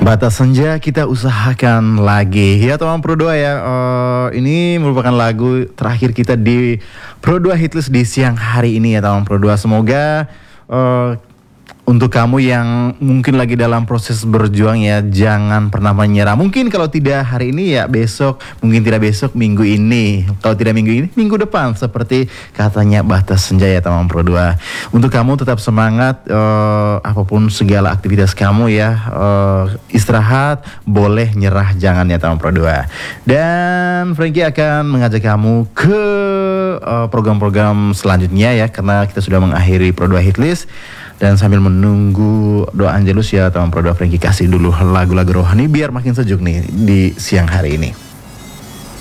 Batas senja kita usahakan lagi ya teman Pro 2 ya. Ini merupakan lagu terakhir kita di Pro 2 Hitlist di siang hari ini ya teman Pro 2. Semoga untuk kamu yang mungkin lagi dalam proses berjuang ya, jangan pernah menyerah. Mungkin kalau tidak hari ini ya besok, mungkin tidak besok, minggu ini. Kalau tidak minggu ini, minggu depan. Seperti katanya Batas Senja ya teman Pro 2. Untuk kamu tetap semangat, apapun segala aktivitas kamu ya. Istirahat, boleh nyerah jangan ya teman Pro 2. Dan Frankie akan mengajak kamu ke program-program selanjutnya ya, karena kita sudah mengakhiri Pro 2 Hitlist. Dan sambil menunggu doa Angelus ya teman Pro 2, Frankie kasih dulu lagu-lagu rohani biar makin sejuk nih di siang hari ini.